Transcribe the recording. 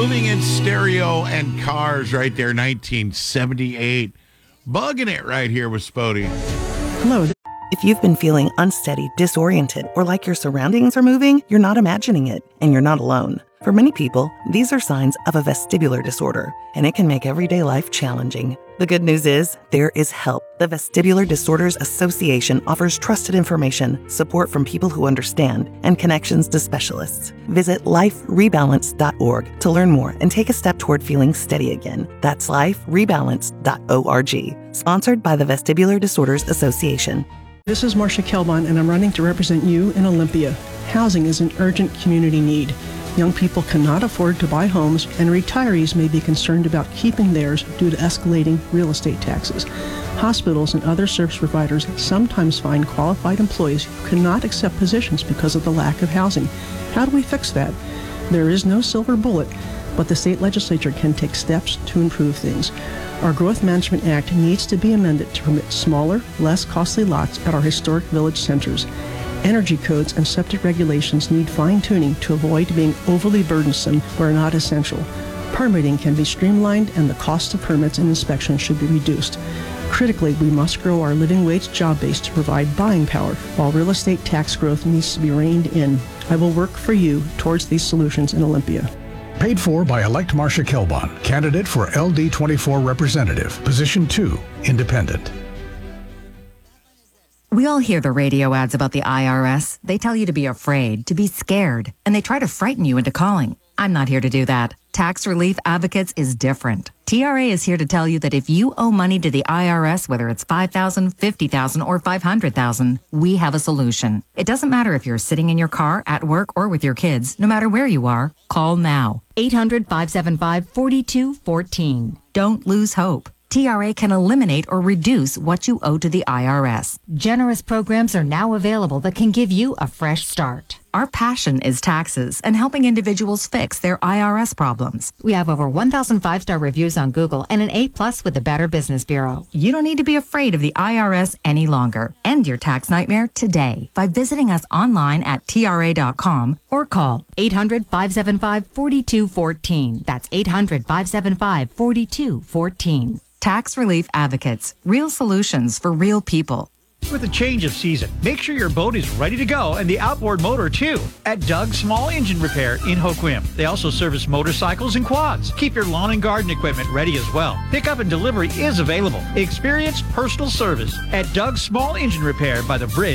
Moving in Stereo and Cars right there, 1978. Bugging it right here with Spody. Hello. If you've been feeling unsteady, disoriented, or like your surroundings are moving, you're not imagining it, and you're not alone. For many people, these are signs of a vestibular disorder, and it can make everyday life challenging. The good news is, there is help. The Vestibular Disorders Association offers trusted information, support from people who understand, and connections to specialists. Visit liferebalance.org to learn more and take a step toward feeling steady again. That's liferebalance.org. Sponsored by the Vestibular Disorders Association. This is Marcia Kelbon, and I'm running to represent you in Olympia. Housing is an urgent community need. Young people cannot afford to buy homes, and retirees may be concerned about keeping theirs due to escalating real estate taxes. Hospitals and other service providers sometimes find qualified employees who cannot accept positions because of the lack of housing. How do we fix that? There is no silver bullet, but the state legislature can take steps to improve things. Our Growth Management Act needs to be amended to permit smaller, less costly lots at our historic village centers. Energy codes and septic regulations need fine-tuning to avoid being overly burdensome where not essential. Permitting can be streamlined, and the cost of permits and inspections should be reduced. Critically, we must grow our living wage job base to provide buying power, while real estate tax growth needs to be reined in. I will work for you towards these solutions in Olympia. Paid for by elect Marcia Kelbon, candidate for LD24 representative, position 2, independent. We all hear the radio ads about the IRS. They tell you to be afraid, to be scared, and they try to frighten you into calling. I'm not here to do that. Tax Relief Advocates is different. TRA is here to tell you that if you owe money to the IRS, whether it's $5,000, $50,000, or $500,000, we have a solution. It doesn't matter if you're sitting in your car, at work, or with your kids. No matter where you are, call now. 800-575-4214. Don't lose hope. TRA can eliminate or reduce what you owe to the IRS. Generous programs are now available that can give you a fresh start. Our passion is taxes and helping individuals fix their IRS problems. We have over 1,000 5-star reviews on Google and an A+ with the Better Business Bureau. You don't need to be afraid of the IRS any longer. End your tax nightmare today by visiting us online at TRA.com or call 800-575-4214. That's 800-575-4214. Tax Relief Advocates. Real solutions for real people. With a change of season, make sure your boat is ready to go and the outboard motor too at Doug's Small Engine Repair in Hoquiam. They also service motorcycles and quads. Keep your lawn and garden equipment ready as well. Pickup and delivery is available. Experience personal service at Doug's Small Engine Repair by the bridge